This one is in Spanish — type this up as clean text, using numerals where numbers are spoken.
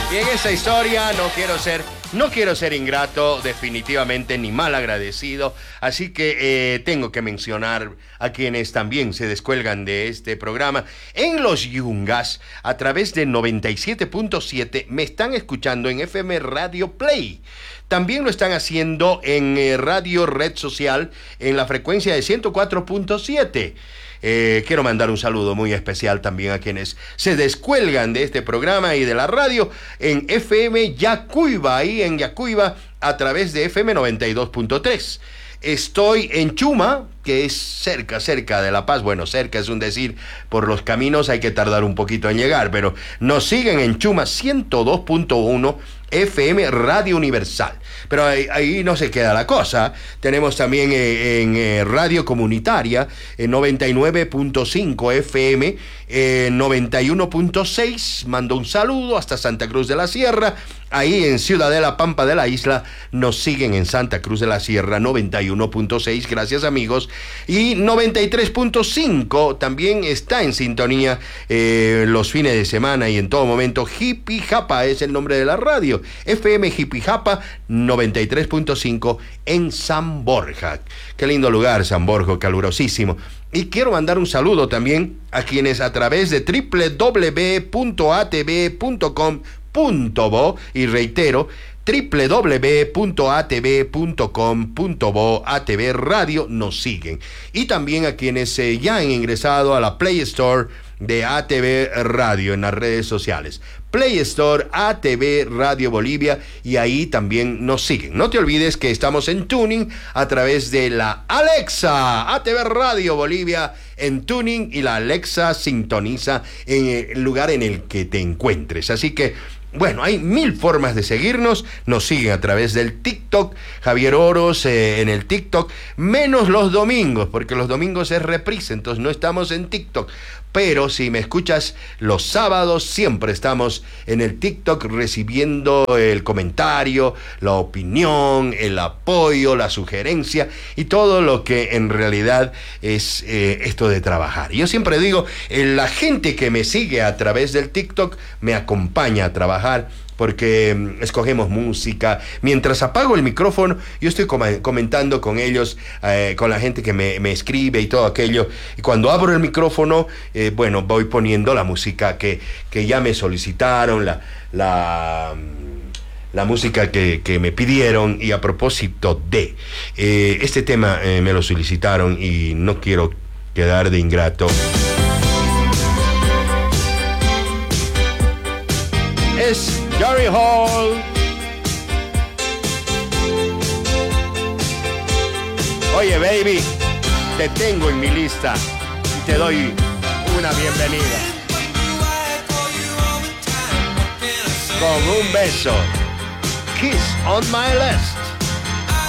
Y en esta historia no quiero ser ingrato, definitivamente, ni mal agradecido. Así que tengo que mencionar a quienes también se descuelgan de este programa. En Los Yungas, a través de 97.7, me están escuchando en FM Radio Play. También lo están haciendo en Radio Red Social, en la frecuencia de 104.7. Quiero mandar un saludo muy especial también a quienes se descuelgan de este programa y de la radio en FM Yacuiba, ahí en Yacuiba, a través de FM 92.3. Estoy en Chuma, que es cerca de La Paz. Bueno, cerca es un decir, por los caminos hay que tardar un poquito en llegar, pero nos siguen en Chuma 102.1 FM Radio Universal. Pero ahí no se queda la cosa. Tenemos también en Radio Comunitaria 99.5 FM, 91.6. Mando un saludo hasta Santa Cruz de la Sierra. Ahí en Ciudadela, Pampa de la Isla, nos siguen en Santa Cruz de la Sierra 91.6. Gracias, amigos. Y 93.5 también está en sintonía los fines de semana y en todo momento. Hippie Japa es el nombre de la radio. FM Hippie Japa 93.5 en San Borja. Qué lindo lugar, San Borja, calurosísimo. Y quiero mandar un saludo también a quienes a través de www.atv.com.bo, y reitero, www.atv.com.bo, ATV Radio, nos siguen. Y también a quienes ya han ingresado a la Play Store de ATV Radio en las redes sociales. Play Store, ATV Radio Bolivia, y ahí también nos siguen. No te olvides que estamos en Tuning a través de la Alexa, ATV Radio Bolivia en Tuning, y la Alexa sintoniza en el lugar en el que te encuentres. Así que, bueno, hay 1000 formas de seguirnos. Nos siguen a través del TikTok, Javier Oros en el TikTok, menos los domingos, porque los domingos es reprise, entonces no estamos en TikTok. Pero si me escuchas los sábados, siempre estamos en el TikTok recibiendo el comentario, la opinión, el apoyo, la sugerencia y todo lo que en realidad es esto de trabajar. Yo siempre digo, la gente que me sigue a través del TikTok me acompaña a trabajar, porque escogemos música. Mientras apago el micrófono, yo estoy comentando con ellos, con la gente que me escribe y todo aquello. Y cuando abro el micrófono, bueno, voy poniendo la música que ya me solicitaron, la música que me pidieron. Y a propósito de este tema, me lo solicitaron y no quiero quedar de ingrato. Es Gary Hall. Oye, baby, te tengo en mi lista y te doy una bienvenida con un beso. Kiss on my lips.